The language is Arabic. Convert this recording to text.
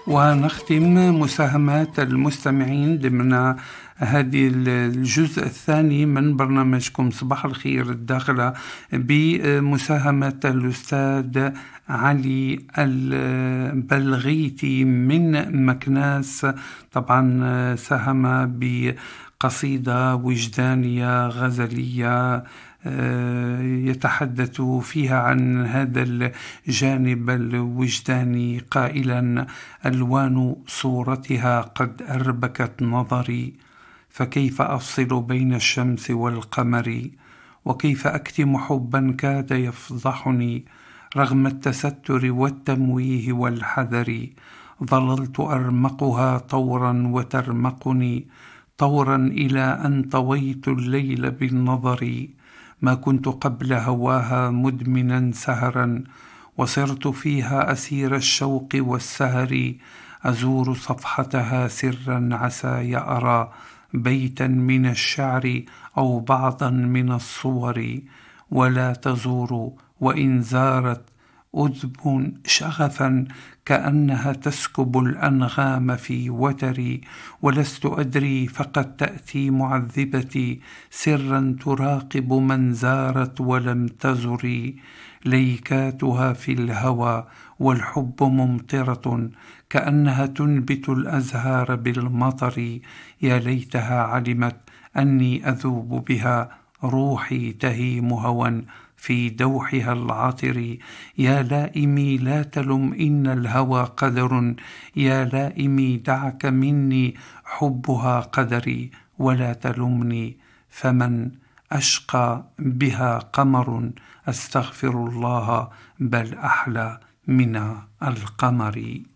ونختم مساهمات المستمعين ضمن هذه الجزء الثاني من برنامجكم صباح الخير الداخلة بمساهمة الأستاذ علي البلغيتي من مكناس. طبعا ساهم بقصيدة وجدانية غزلية يتحدث فيها عن هذا الجانب الوجداني قائلا: ألوان صورتها قد أربكت نظري، فكيف أفصل بين الشمس والقمر، وكيف أكتم حبا كاد يفضحني رغم التستر والتمويه والحذر. ظللت أرمقها طورا وترمقني طورا إلى أن طويت الليل بالنظر. ما كنت قبل هواها مدمنا سهرا، وصرت فيها أسير الشوق والسهر. أزور صفحتها سرا عسى أرى بيتا من الشعر أو بعضا من الصور. ولا تزور وإن زارت أذب شغفا كأنها تسكب الأنغام في وتري. ولست أدري فقد تأتي معذبتي سرا تراقب من زارت ولم تزري. ليكاتها في الهوى والحب ممطرة كأنها تنبت الأزهار بالمطر. يا ليتها علمت أني أذوب بها روحي تهيم هوى في دوحها العطر. يا لائمي لا تلم إن الهوى قدر، يا لائمي دعك مني حبها قدري. ولا تلمني فمن أشقى بها قمر، أستغفر الله بل أحلى من القمر.